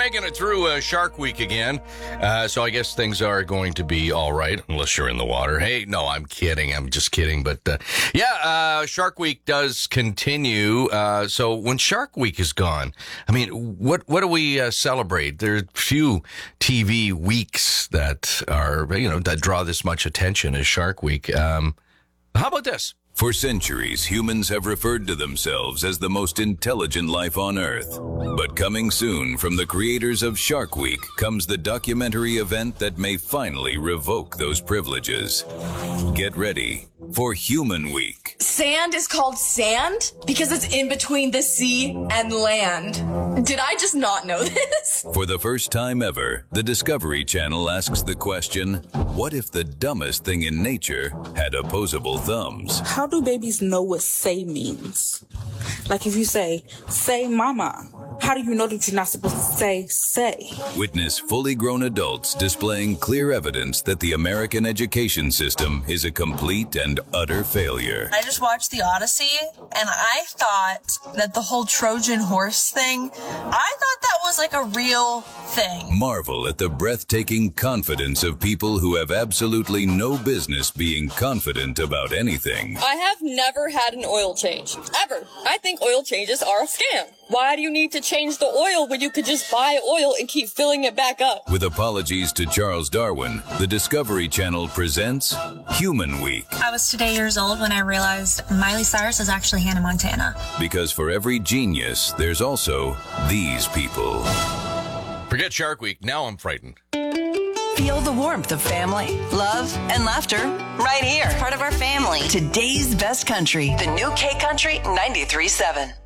cranking it through Shark Week again. So I guess things are going to be all right, unless you're in the water. Hey, no, I'm kidding. I'm just kidding. But Shark Week does continue. So when Shark Week is gone, I mean, what do we celebrate? There are few TV weeks that are, that draw this much attention as Shark Week. How about this? For centuries, humans have referred to themselves as the most intelligent life on Earth. But coming soon from the creators of Shark Week comes the documentary event that may finally revoke those privileges. Get ready for Human Week. Sand is called sand because it's in between the sea and land. Did I just not know this? For the first time ever, the Discovery Channel asks the question, what if the dumbest thing in nature had opposable thumbs? How do babies know what say means? Like if you say mama, how do you know that you're not supposed to say? Witness fully grown adults displaying clear evidence that the American education system is a complete and utter failure. I just watched The Odyssey, and I thought that the whole Trojan horse thing, I thought that was like a real thing. Marvel at the breathtaking confidence of people who have absolutely no business being confident about anything. I have never had an oil change, ever. I think oil changes are a scam. Why do you need to change the oil when you could just buy oil and keep filling it back up? With apologies to Charles Darwin, the Discovery Channel presents Human Week. I was today years old when I realized Miley Cyrus is actually Hannah Montana. Because for every genius, there's also these people. Forget Shark Week. Now I'm frightened. Feel the warmth of family, love, and laughter right here. Part of our family. Today's best country, the new K Country 93.7.